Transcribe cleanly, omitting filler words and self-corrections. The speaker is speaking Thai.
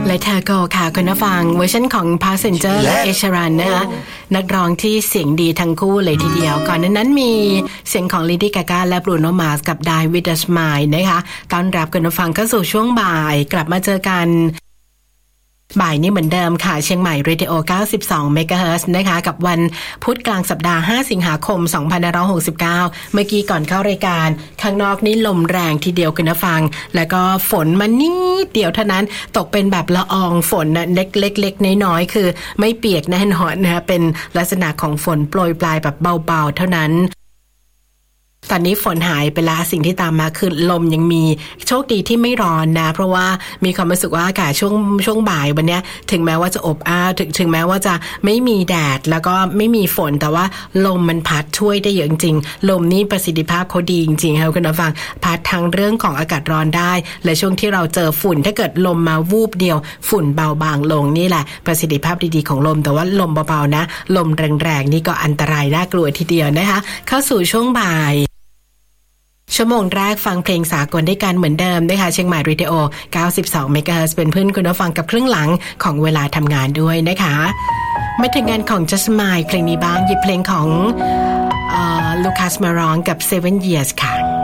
และเธอก็ค่ะคุณผู้ฟังเวอร์ชันของ Passenger และ Ed Sheeran นะคะนักร้องที่เสียงดีทั้งคู่เลยทีเดียวก่อนนั้นมีเสียงของ Lady Gaga และ Bruno Mars กับ Die With A Smile นะคะต้อนรับคุณผู้ฟังเข้าสู่ช่วงบ่ายกลับมาเจอกันบ่ายนี้เหมือนเดิมค่ะเชียงใหม่ Radio 92 MHz นะคะกับวันพุธกลางสัปดาห์5สิงหาคม2569เมื่อกี้ก่อนเข้ารายการข้างนอกนี่ลมแรงทีเดียวคุณผู้ฟังแล้วก็ฝนมันนิดเดียวเท่านั้นตกเป็นแบบละอองฝนเล็กๆน้อยๆคือไม่เปียกแน่นอนนะคะเป็นลักษณะของฝนโปรยปลายแบบเบาๆเท่านั้นตอนนี้ฝนหายไปแล้วสิ่งที่ตามมาคือลมยังมีโชคดีที่ไม่ร้อนนะเพราะว่ามีความรู้สึกว่าอากาศช่วงบ่ายวันนี้ถึงแม้ว่าจะอบอ้าวถึงแม้ว่าจะไม่มีแดดแล้วก็ไม่มีฝนแต่ว่าลมมันพัดช่วยได้เยอะจริงๆลมนี่ประสิทธิภาพเขาดีจริงๆค่ะคุณผู้ฟังพัดทั้งเรื่องของอากาศร้อนได้และช่วงที่เราเจอฝุ่นถ้าเกิดลมมาวูบเดียวฝุ่นเบาบางลงนี่แหละประสิทธิภาพดีๆของลมแต่ว่าลมเบาๆนะลมแรงๆนี่ก็อันตรายน่ากลัวทีเดียวนะคะเข้าสู่ช่วงบ่ายชั่วโมงแรกฟังเพลงสากลได้กันเหมือนเดิมนะคะเชียงใหม่เรดิโอ92 MHz เป็นเพื่อนคุณผู้ฟังกับครึ่งหลังของเวลาทำงานด้วยนะคะมาถึงงานของ Just Smile เพลงนี้บ้างหยิบเพลงของลูคัสมาร้องกับ 7 Years ค่ะ